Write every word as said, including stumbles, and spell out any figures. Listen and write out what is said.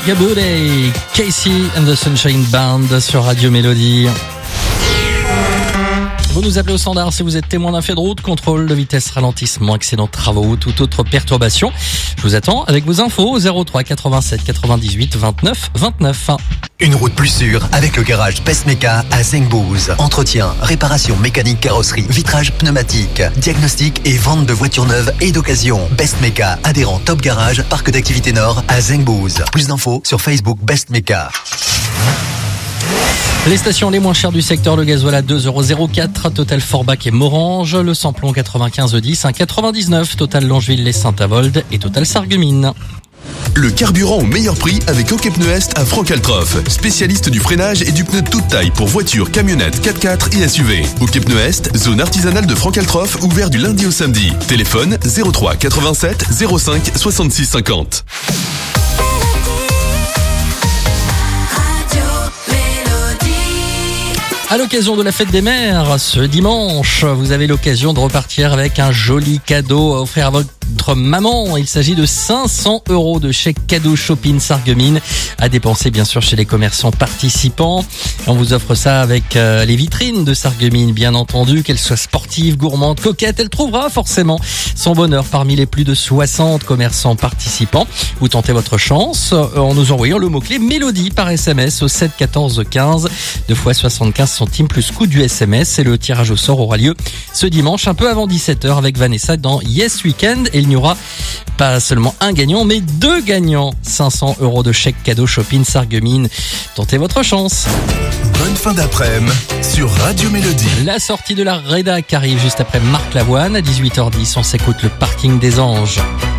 Gaboud et Casey and the Sunshine Band sur Radio Mélodie. Vous nous appelez au standard si vous êtes témoin d'un fait de route, contrôle de vitesse, ralentissement, accident de travaux ou toute autre perturbation. Je vous attends avec vos infos au zéro trois quatre-vingt-sept quatre-vingt-dix-huit vingt-neuf vingt-neuf. Une route plus sûre avec le garage Bestmeka à Zengbouz. Entretien, réparation mécanique, carrosserie, vitrage pneumatique, diagnostic et vente de voitures neuves et d'occasion. Bestmeka, adhérent Top Garage, parc d'activité Nord à Zengbouz. Plus d'infos sur Facebook Bestmeka. Les stations les moins chères du secteur, le gasoil à deux euros zéro quatre, Total Forbach et Morange, le samplon quatre-vingt-quinze dix, un quatre-vingt-dix-neuf, Total Longeville les Saint-Avold et Total Sarreguemines. Le carburant au meilleur prix avec OK Pneus Est à Franck-Altroff. Spécialiste du freinage et du pneu de toute taille pour voitures, camionnettes, quatre-quatre et S U V. OK Pneus Est, zone artisanale de Franck-Altroff, ouvert du lundi au samedi. Téléphone zéro trois quatre-vingt-sept zéro cinq soixante-six cinquante. À l'occasion de la fête des mères, ce dimanche, vous avez l'occasion de repartir avec un joli cadeau à offrir à votre maman. Il s'agit de cinq cents euros de chèque cadeau Shopping Sarreguemines à dépenser bien sûr chez les commerçants participants. On vous offre ça avec euh, les vitrines de Sarreguemines, bien entendu, qu'elles soient sportives, gourmandes, coquettes. Elle trouvera forcément son bonheur parmi les plus de soixante commerçants participants. Vous tentez votre chance en nous envoyant le mot-clé Mélodie par S M S au sept quatorze quinze, deux fois soixante-quinze centimes plus coût du S M S. Et le tirage au sort aura lieu ce dimanche un peu avant dix-sept heures avec Vanessa dans Yes Weekend. Et il n'y aura pas seulement un gagnant, mais deux gagnants. cinq cents euros de chèque cadeau Shopping Sarreguemines. Tentez votre chance. Bonne fin d'après-midi sur Radio Mélodie. La sortie de la rédac arrive juste après Marc Lavoine. À dix-huit heures dix, on s'écoute le Parking des Anges.